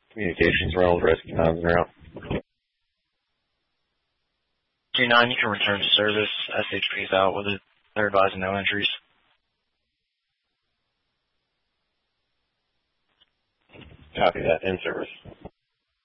Communications, Reynolds, rescue times are out. 2-9, you can return to service. SHP is out with it. They're advising no injuries. Copy that. In service.